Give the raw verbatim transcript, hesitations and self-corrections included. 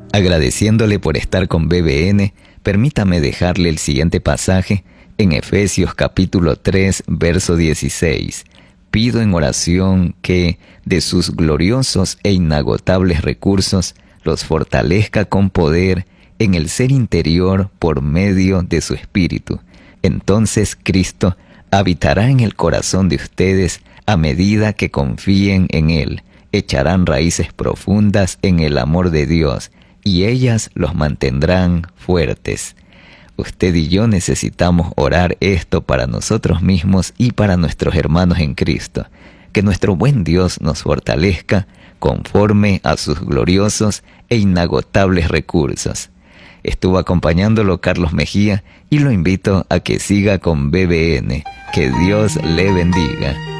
Agradeciéndole por estar con B B N, permítame dejarle el siguiente pasaje en Efesios capítulo tres, verso dieciséis. Pido en oración que, de sus gloriosos e inagotables recursos, los fortalezca con poder en el ser interior por medio de su Espíritu. Entonces Cristo habitará en el corazón de ustedes a medida que confíen en Él. Echarán raíces profundas en el amor de Dios y ellas los mantendrán fuertes. Usted y yo necesitamos orar esto para nosotros mismos y para nuestros hermanos en Cristo. Que nuestro buen Dios nos fortalezca conforme a sus gloriosos e inagotables recursos. Estuvo acompañándolo Carlos Mejía y lo invito a que siga con B B N. Que Dios le bendiga.